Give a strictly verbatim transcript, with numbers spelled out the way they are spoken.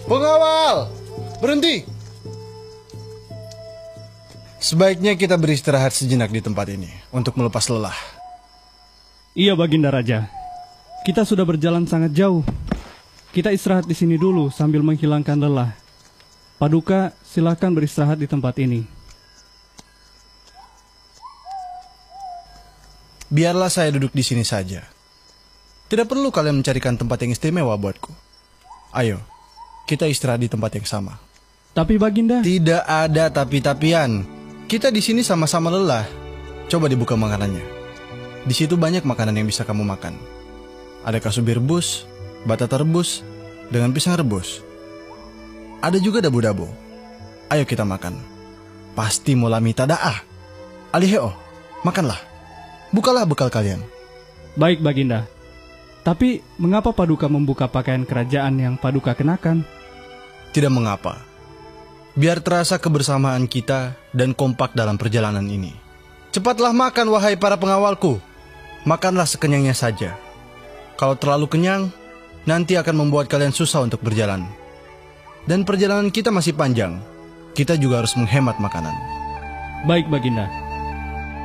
Pengawal, berhenti. Sebaiknya kita beristirahat sejenak di tempat ini untuk melepas lelah. Iya, Baginda Raja. Kita sudah berjalan sangat jauh. Kita istirahat di sini dulu sambil menghilangkan lelah. Paduka, silakan beristirahat di tempat ini. Biarlah saya duduk di sini saja. Tidak perlu kalian mencarikan tempat yang istimewa buatku. Ayo, kita istirahat di tempat yang sama. Tapi Baginda... Tidak ada tapi-tapian. Kita di sini sama-sama lelah. Coba dibuka makanannya. Di situ banyak makanan yang bisa kamu makan. Ada kasubi rebus, batata rebus, dengan pisang rebus. Ada juga dabu-dabu. Ayo kita makan. Pasti mulami tadaah. Aliheo, makanlah. Bukalah bekal kalian. Baik, Baginda. Tapi mengapa Paduka membuka pakaian kerajaan yang Paduka kenakan? Tidak mengapa. Biar terasa kebersamaan kita dan kompak dalam perjalanan ini. Cepatlah makan, wahai para pengawalku. Makanlah sekenyangnya saja. Kalau terlalu kenyang, nanti akan membuat kalian susah untuk berjalan. Dan perjalanan kita masih panjang. Kita juga harus menghemat makanan. Baik, Baginda.